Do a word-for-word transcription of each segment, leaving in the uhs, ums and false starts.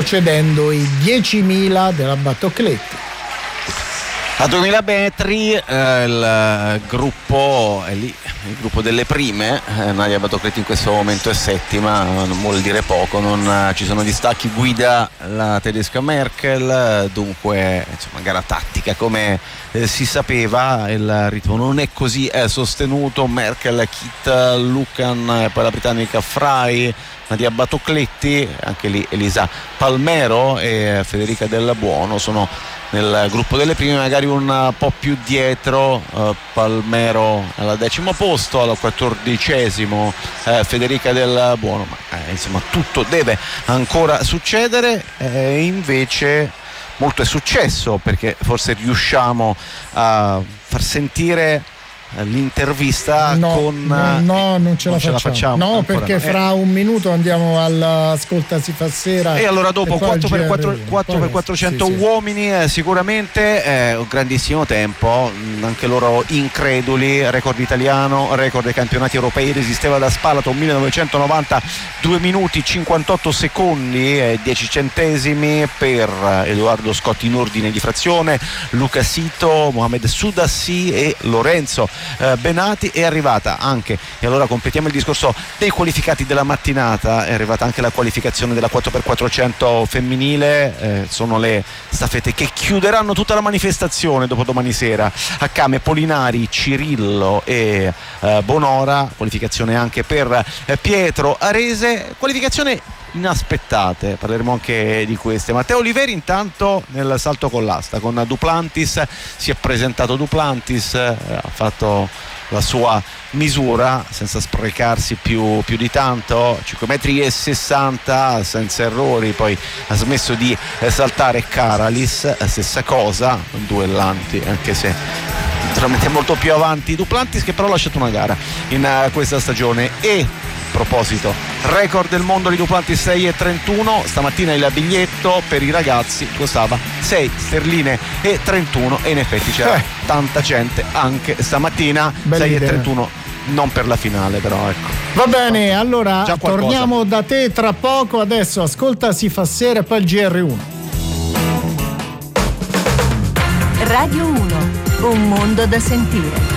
concedendo i diecimila della Battocletti. A duemila metri eh, il gruppo è lì, il gruppo delle prime, eh, Nadia Battocletti in questo momento è settima, non vuol dire poco, non eh, ci sono distacchi, guida la tedesca Merkel, dunque insomma gara tattica come eh, si sapeva, il ritmo non è così eh, sostenuto, Merkel, Kit, Lucan, poi la britannica Frey, Nadia Battocletti, anche lì Elisa Palmero e Federica Del Buono sono nel gruppo delle prime, magari un po' più dietro, eh, Palmero al decimo posto, al quattordicesimo eh, Federica Del Buono, ma eh, insomma tutto deve ancora succedere, e eh, invece molto è successo, perché forse riusciamo a far sentire l'intervista no, con no, no non ce, non la, ce facciamo. la facciamo no ancora perché no. fra eh. un minuto andiamo all'Ascolta si fa sera e allora dopo quattro per quattrocento sì, sì. uomini eh, sicuramente eh, un grandissimo tempo, mh, anche loro increduli, record italiano, record dei campionati europei, resisteva da Spalato millenovecentonovanta, due minuti cinquantotto secondi e dieci centesimi per Edoardo Scotti in ordine di frazione, Luca Sito, Mohamed Soudassi e Lorenzo eh, Benati. È arrivata anche, e allora completiamo il discorso dei qualificati della mattinata, è arrivata anche la qualificazione della quattro per quattrocento femminile, eh, sono le staffette che chiuderanno tutta la manifestazione dopo domani sera. Accame, Polinari, Cirillo e eh, Bonora, qualificazione anche per eh, Pietro Arese, qualificazione inaspettate, parleremo anche di queste. Matteo Oliveri intanto nel salto con l'asta con Duplantis, si è presentato Duplantis, eh, ha fatto la sua misura senza sprecarsi più, più di tanto, cinque metri e sessanta senza errori, poi ha smesso di eh, saltare Caralis, stessa cosa, duellanti, anche se naturalmente è molto più avanti Duplantis, che però ha lasciato una gara in uh, questa stagione. E a proposito, record del mondo di Duplantis sei e trentuno, stamattina il biglietto per i ragazzi costava sei sterline e trentuno e in effetti c'era eh. tanta gente anche stamattina. sei e trentuno non per la finale, però ecco. Va bene, allora torniamo da te tra poco, adesso Ascolta si fa sera e poi il G R uno. Radio uno, un mondo da sentire.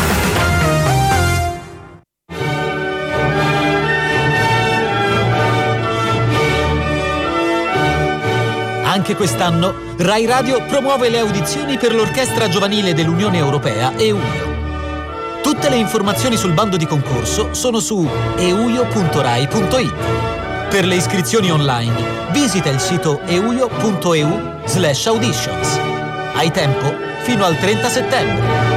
Anche quest'anno Rai Radio promuove le audizioni per l'Orchestra Giovanile dell'Unione Europea EUIO. Tutte le informazioni sul bando di concorso sono su euio punto rai punto it. Per le iscrizioni online visita il sito euio punto e u slash auditions. Hai tempo fino al trenta settembre.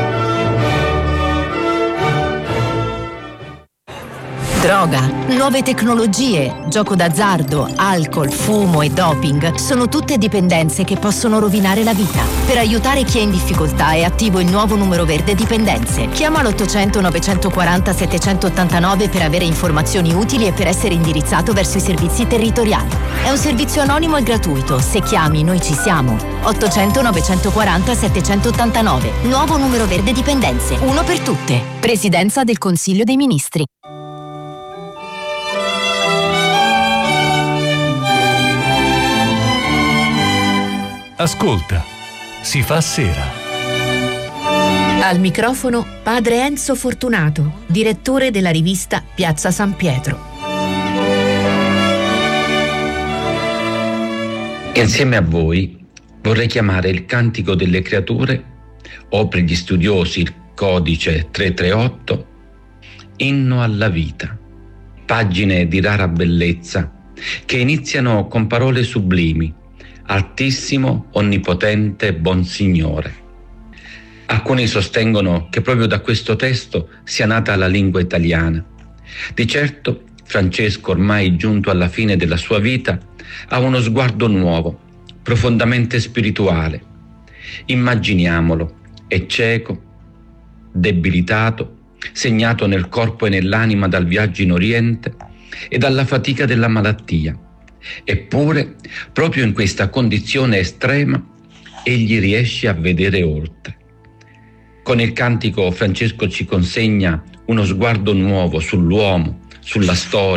Droga, nuove tecnologie, gioco d'azzardo, alcol, fumo e doping sono tutte dipendenze che possono rovinare la vita. Per aiutare chi è in difficoltà è attivo il nuovo numero verde dipendenze. Chiama l'ottocento novecentoquaranta settecentottantanove per avere informazioni utili e per essere indirizzato verso i servizi territoriali. È un servizio anonimo e gratuito. Se chiami, noi ci siamo. ottocento novecentoquaranta settecentottantanove. Nuovo numero verde dipendenze. Uno per tutte. Presidenza del Consiglio dei Ministri. Ascolta, si fa sera. Al microfono padre Enzo Fortunato, direttore della rivista Piazza San Pietro. Insieme a voi vorrei chiamare il Cantico delle Creature, o per gli studiosi il codice trecentotrentotto, Inno alla vita. Pagine di rara bellezza che iniziano con parole sublimi: Altissimo, onnipotente, buon Signore. Alcuni sostengono che proprio da questo testo sia nata la lingua italiana. Di certo, Francesco, ormai giunto alla fine della sua vita, ha uno sguardo nuovo, profondamente spirituale. Immaginiamolo, è cieco, debilitato, segnato nel corpo e nell'anima dal viaggio in Oriente e dalla fatica della malattia. Eppure, proprio in questa condizione estrema, egli riesce a vedere oltre. Con il cantico Francesco ci consegna uno sguardo nuovo sull'uomo, sulla storia,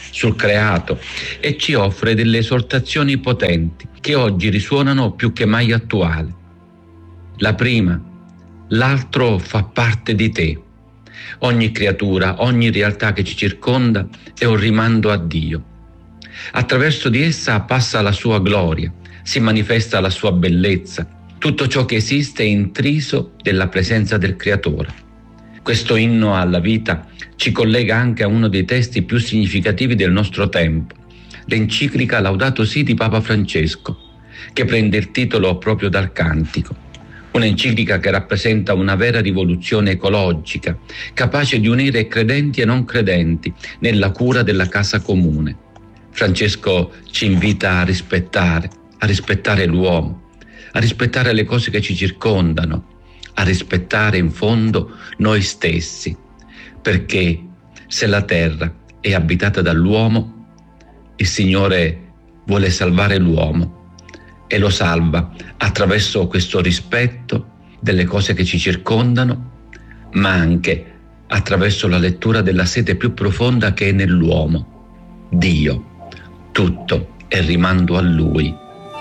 sul creato e ci offre delle esortazioni potenti che oggi risuonano più che mai attuali. La prima: l'altro fa parte di te. Ogni creatura, ogni realtà che ci circonda è un rimando a Dio. Attraverso di essa passa la sua gloria, si manifesta la sua bellezza. Tutto ciò che esiste è intriso della presenza del Creatore. Questo inno alla vita ci collega anche a uno dei testi più significativi del nostro tempo, l'enciclica Laudato Si di Papa Francesco, che prende il titolo proprio dal cantico. Un'enciclica che rappresenta una vera rivoluzione ecologica, capace di unire credenti e non credenti nella cura della casa comune. Francesco ci invita a rispettare, a rispettare l'uomo, a rispettare le cose che ci circondano, a rispettare in fondo noi stessi, perché se la terra è abitata dall'uomo, il Signore vuole salvare l'uomo e lo salva attraverso questo rispetto delle cose che ci circondano, ma anche attraverso la lettura della sete più profonda che è nell'uomo, Dio. Tutto è rimando a Lui.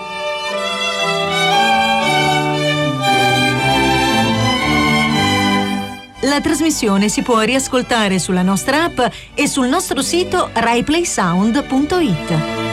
La trasmissione si può riascoltare sulla nostra app e sul nostro sito rai play sound punto it.